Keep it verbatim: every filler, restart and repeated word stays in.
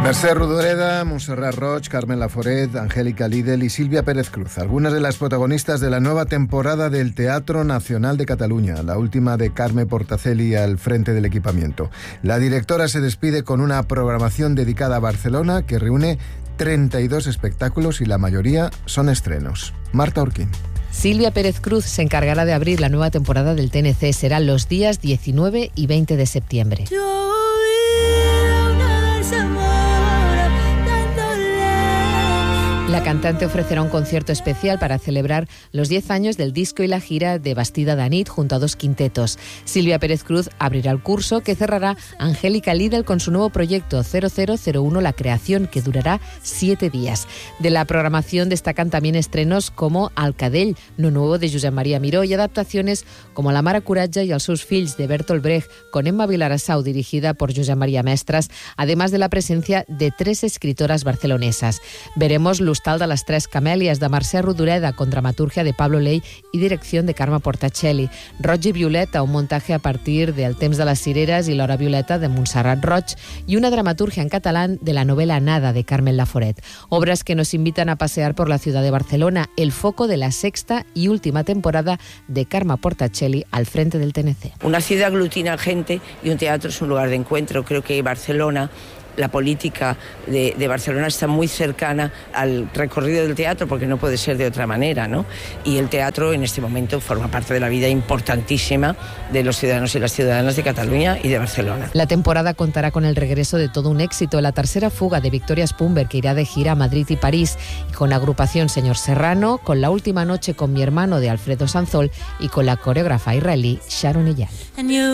Mercè Rodoreda, Montserrat Roig, Carmen Laforet, Angélica Lidl y Silvia Pérez Cruz, algunas de las protagonistas de la nueva temporada del Teatro Nacional de Cataluña, la última de Carme Portacelli al frente del equipamiento. La directora se despide con una programación dedicada a Barcelona que reúne treinta y dos espectáculos y la mayoría son estrenos. Marta Urquín. Silvia Pérez Cruz se encargará de abrir la nueva temporada del T N C. Serán los días diecinueve y veinte de septiembre. La cantante ofrecerá un concierto especial para celebrar los diez años del disco y la gira de Bastida d'Anit junto a dos quintetos. Silvia Pérez Cruz abrirá el curso que cerrará Angélica Lidl con su nuevo proyecto cero cero cero uno La Creación, que durará siete días. De la programación destacan también estrenos como Alcadell, no nuevo de Josep María Miró, y adaptaciones como La Mare Coratge y els seus fills de Bertolt Brecht, con Emma Vilarassau, dirigida por Josep María Mestres, además de la presencia de tres escritoras barcelonesas. Veremos L'Hostal de les Tres Camèlies de Mercè Rodoreda, con dramaturgia de Pablo Ley y dirección de Carme Portacelli. Roig i Violeta, un montaje a partir de El temps de les cireres y L'hora violeta de Montserrat Roig, y una dramaturgia en catalán de la novela Nada de Carmen Laforet. Obras que nos invitan a pasear por la ciudad de Barcelona, el foco de la sexta y última temporada de Carme Portacelli al frente del T N C. Una ciudad aglutina gente y un teatro es un lugar de encuentro. Creo que Barcelona, la política de, de Barcelona está muy cercana al recorrido del teatro, porque no puede ser de otra manera, ¿no? Y el teatro en este momento forma parte de la vida importantísima de los ciudadanos y las ciudadanas de Cataluña y de Barcelona. La temporada contará con el regreso de todo un éxito, la tercera fuga de Victoria Spumber, que irá de gira a Madrid y París, y con la agrupación Señor Serrano, con La última noche con mi hermano de Alfredo Sanzol y con la coreógrafa israelí Sharon Eyal.